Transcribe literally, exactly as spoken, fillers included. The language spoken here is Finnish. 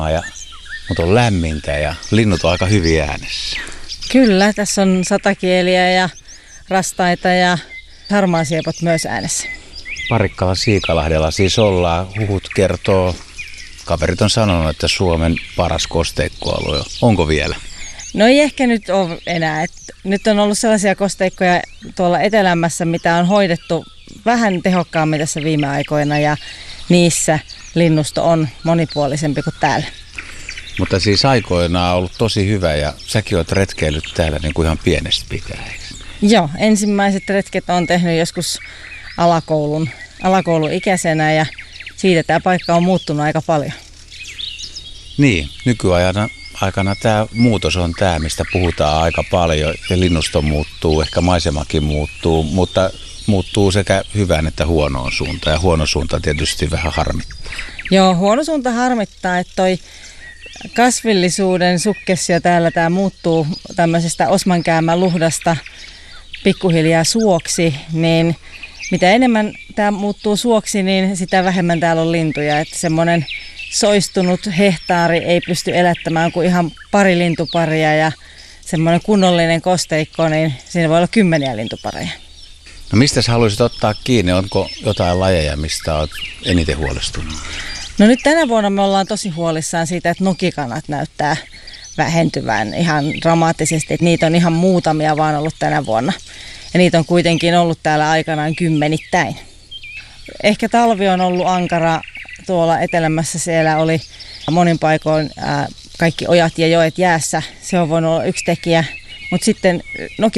Ja, mutta on lämmintä ja linnut on aika hyvin äänessä. Kyllä, tässä on satakieliä ja rastaita ja harmaasiepot myös äänessä. Parikkala Siikalahdella siis ollaan. Huhut kertoo, kaverit on sanonut, että Suomen paras kosteikkoalue. Onko vielä? No ei ehkä nyt ole enää. Et nyt on ollut sellaisia kosteikkoja tuolla etelämässä, mitä on hoidettu vähän tehokkaammin tässä viime aikoina ja niissä linnusto on monipuolisempi kuin täällä. Mutta siis aikoinaan on ollut tosi hyvä ja säkin oot retkeillyt täällä niin kuin ihan pienestä pitää. Joo, ensimmäiset retket on tehnyt joskus alakoulun, alakoulun ikäisenä ja siitä tämä paikka on muuttunut aika paljon. Niin, nykyajana aikana tämä muutos on tämä, mistä puhutaan aika paljon ja linnusto muuttuu, ehkä maisemakin muuttuu, mutta muuttuu sekä hyvään että huonoon suuntaan ja huono suunta tietysti vähän harmittaa. Joo, huono suunta harmittaa, että toi kasvillisuuden sukkessio täällä tämä muuttuu tämmöisestä osmankäämän luhdasta pikkuhiljaa suoksi, niin mitä enemmän tämä muuttuu suoksi, niin sitä vähemmän täällä on lintuja. Että semmoinen soistunut hehtaari ei pysty elättämään kuin ihan pari lintuparia ja semmoinen kunnollinen kosteikko, niin siinä voi olla kymmeniä lintupareja. No mistä sä haluaisit ottaa kiinni? Onko jotain lajeja, mistä olet eniten huolestunut? No nyt tänä vuonna me ollaan tosi huolissaan siitä, että nokikanat näyttää vähentyvän ihan dramaattisesti. Että niitä on ihan muutamia vaan ollut tänä vuonna. Ja niitä on kuitenkin ollut täällä aikanaan kymmenittäin. Ehkä talvi on ollut ankara tuolla etelämässä. Siellä oli monin paikoin ää, kaikki ojat ja joet jäässä. Se on voinut olla yksi tekijä. Mutta sitten